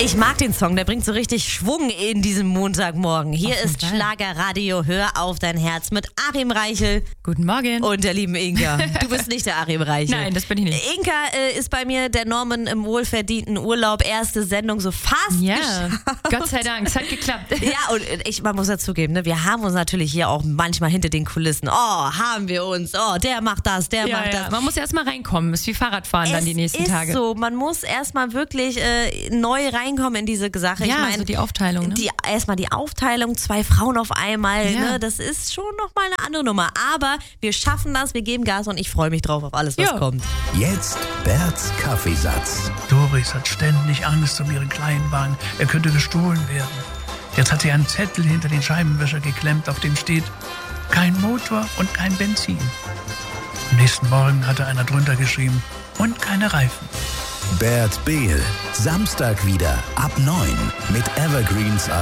Ich mag den Song, der bringt so richtig Schwung in diesem Montagmorgen. Hier ist Schlagerradio, hör auf dein Herz mit Achim Reichel. Guten Morgen. Und der lieben Inka. Du bist nicht der Achim Reichel. Nein, das bin ich nicht. Inka ist bei mir, der Norman im wohlverdienten Urlaub, erste Sendung so fast geschafft. Gott sei Dank, es hat geklappt. Ja, und man muss dazugeben, ne, wir haben uns natürlich hier auch manchmal hinter den Kulissen, haben wir uns, der macht das, der macht das. Man muss erst mal reinkommen, ist wie Fahrradfahren dann die nächsten Tage. Ist so, man muss erstmal wirklich neu reinkommen in diese Sache. Ja, ich meine, also die Aufteilung. Ne? Erstmal die Aufteilung, 2 Frauen auf einmal, ne, das ist schon nochmal eine andere Nummer. Aber wir schaffen das, wir geben Gas und ich freue mich drauf auf alles, was kommt. Jetzt Berts Kaffeesatz. Doris hat ständig Angst um ihren Kleinwagen. Er könnte gestohlen werden. Jetzt hat sie einen Zettel hinter den Scheibenwischer geklemmt, auf dem steht: kein Motor und kein Benzin. Am nächsten Morgen hatte einer drunter geschrieben: und keine Reifen. Bert Behl. Samstag wieder ab 9 mit Evergreens